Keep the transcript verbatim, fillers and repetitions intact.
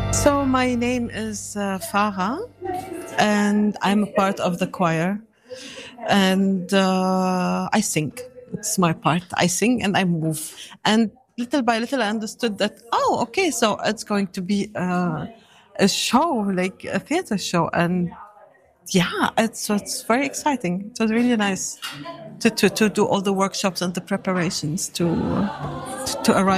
So my name is uh, Farah, and I'm a part of the choir, and uh, I sing. It's my part. I sing and I move, and little by little I understood that. Oh, okay, so it's going to be uh, a show, like a theater show, and yeah, it's it's very exciting. It was really nice to to, to do all the workshops and the preparations to to, to arrive.